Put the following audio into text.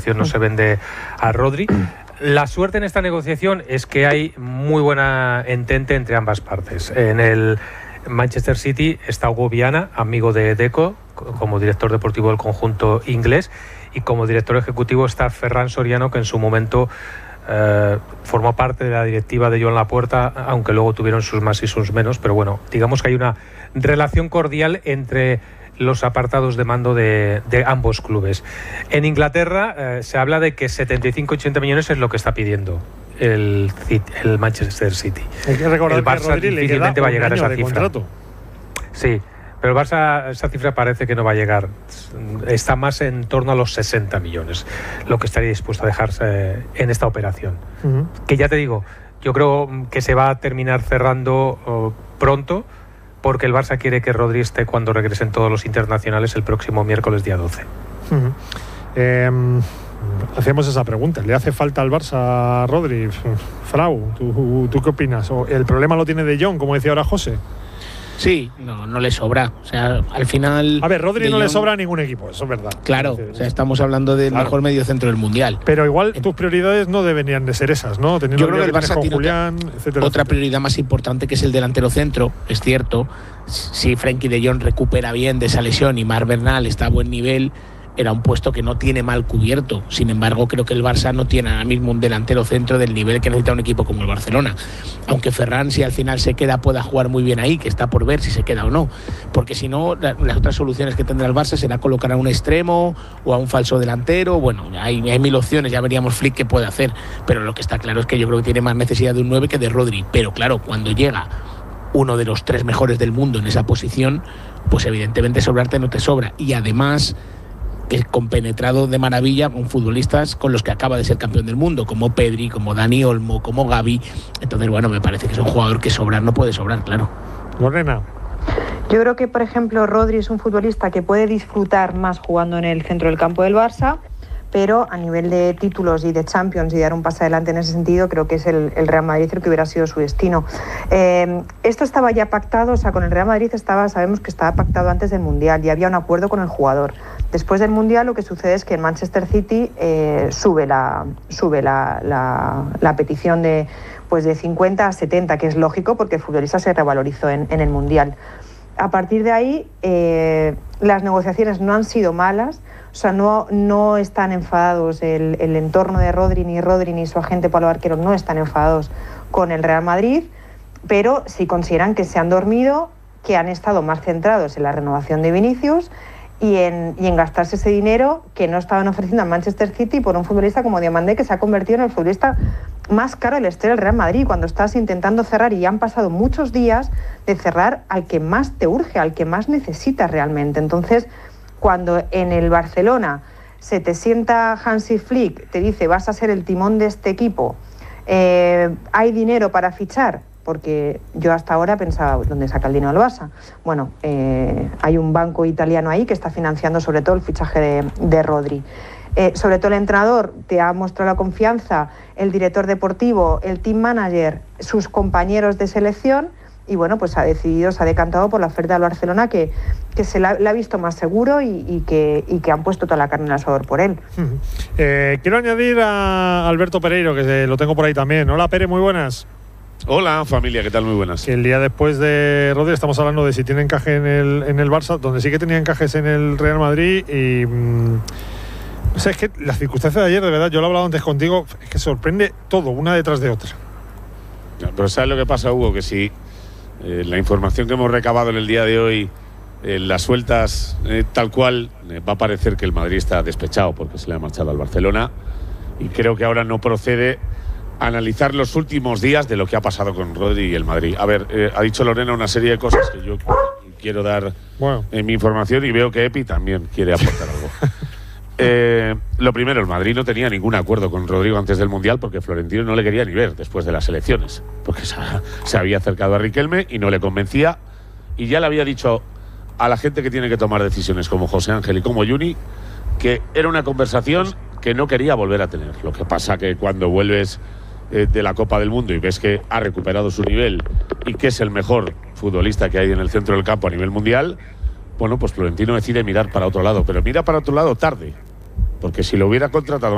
negociación no se vende a Rodri. La suerte en esta negociación es que hay muy buena entente entre ambas partes. En el Manchester City está Hugo Viana, amigo de Deco, como director deportivo del conjunto inglés, y como director ejecutivo está Ferran Soriano, que en su momento formó parte de la directiva de Joan Laporta, aunque luego tuvieron sus más y sus menos, pero bueno, digamos que hay una relación cordial entre los apartados de mando de ambos clubes. En Inglaterra se habla de que 75-80 millones es lo que está pidiendo el Manchester City. Hay que recordar el Barça que difícilmente va a llegar a esa cifra. Contrato. Sí, pero el Barça, esa cifra parece que no va a llegar. Está más en torno a los 60 millones, lo que estaría dispuesto a dejarse en esta operación. Que ya te digo, yo creo que se va a terminar cerrando pronto, porque el Barça quiere que Rodri esté cuando regresen todos los internacionales el próximo miércoles día 12. Hacemos esa pregunta. ¿Le hace falta al Barça a Rodri? Frau, ¿tú qué opinas? ¿O el problema lo tiene De Jong, como decía ahora José? Sí, no le sobra. O sea, al final... A ver, Rodri no le sobra a ningún equipo, eso es verdad. Claro, o sea, estamos hablando del mejor mediocentro del Mundial. Pero igual tus prioridades no deberían de ser esas, ¿no? Yo creo que el Barça tiene otra prioridad más importante, que es el delantero centro, es cierto. Si Frenkie de Jong recupera bien de esa lesión y Marc Bernal está a buen nivel, era un puesto que no tiene mal cubierto. Sin embargo, creo que el Barça no tiene ahora mismo un delantero centro del nivel que necesita un equipo como el Barcelona. Aunque Ferran, si al final se queda, pueda jugar muy bien ahí, que está por ver si se queda o no. Porque si no, las otras soluciones que tendrá el Barça será colocar a un extremo o a un falso delantero. Bueno, hay mil opciones, ya veríamos Flick qué puede hacer. Pero lo que está claro es que yo creo que tiene más necesidad de un 9 que de Rodri. Pero claro, cuando llega uno de los 3 mejores del mundo en esa posición, pues evidentemente sobrarte no te sobra. Y además, que compenetrado de maravilla con futbolistas con los que acaba de ser campeón del mundo, como Pedri, como Dani Olmo, como Gavi. Entonces, bueno, me parece que es un jugador que sobrar no puede sobrar, claro. Lorena. Yo creo que, por ejemplo, Rodri es un futbolista que puede disfrutar más jugando en el centro del campo del Barça, pero a nivel de títulos y de Champions y dar un paso adelante en ese sentido, creo que es el Real Madrid el que hubiera sido su destino. Esto estaba ya pactado, o sea, con el Real Madrid sabemos que estaba pactado antes del Mundial y había un acuerdo con el jugador. Después del Mundial lo que sucede es que en Manchester City sube la petición de 50 a 70, que es lógico porque el futbolista se revalorizó en el Mundial. A partir de ahí las negociaciones no han sido malas, o sea, no están enfadados el entorno de Rodri ni su agente Pablo Arquero no están enfadados con el Real Madrid, pero sí consideran que se han dormido, que han estado más centrados en la renovación de Vinicius y en gastarse ese dinero que no estaban ofreciendo a Manchester City por un futbolista como Diomandé, que se ha convertido en el futbolista más caro de la historia del Real Madrid, cuando estás intentando cerrar y ya han pasado muchos días de cerrar al que más te urge, al que más necesitas realmente. Entonces, cuando en el Barcelona se te sienta Hansi Flick, te dice vas a ser el timón de este equipo, hay dinero para fichar, porque yo hasta ahora pensaba, ¿dónde saca el dinero el Barça? Bueno, hay un banco italiano ahí que está financiando sobre todo el fichaje de Rodri. Sobre todo el entrenador te ha mostrado la confianza, el director deportivo, el team manager, sus compañeros de selección, y bueno, pues se ha decantado por la oferta del Barcelona, que se la ha visto más seguro y que han puesto toda la carne en el asador por él. Quiero añadir a Alberto Pereiro, que lo tengo por ahí también. Hola, Pere, muy buenas. Hola, familia, ¿qué tal? Muy buenas. Que el día después de Rodri estamos hablando de si tiene encaje en el Barça, donde sí que tenía encajes en el Real Madrid y... o sea, es que las circunstancias de ayer, de verdad, yo lo he hablado antes contigo, es que sorprende todo, una detrás de otra. Pero ¿sabes lo que pasa, Hugo? Que si la información que hemos recabado en el día de hoy las sueltas tal cual, va a parecer que el Madrid está despechado porque se le ha marchado al Barcelona, y creo que ahora no procede analizar los últimos días de lo que ha pasado con Rodri y el Madrid. A ver, ha dicho Lorena una serie de cosas que yo quiero dar en mi información, y veo que Epi también quiere aportar algo. Lo primero, el Madrid no tenía ningún acuerdo con Rodrigo antes del Mundial, porque Florentino no le quería ni ver después de las elecciones, porque se había acercado a Riquelme y no le convencía, y ya le había dicho a la gente que tiene que tomar decisiones, como José Ángel y como Juni, que era una conversación que no quería volver a tener. Lo que pasa que cuando vuelves de la Copa del Mundo y ves que ha recuperado su nivel y que es el mejor futbolista que hay en el centro del campo a nivel mundial, bueno, pues Florentino decide mirar para otro lado, pero mira para otro lado tarde, porque si lo hubiera contratado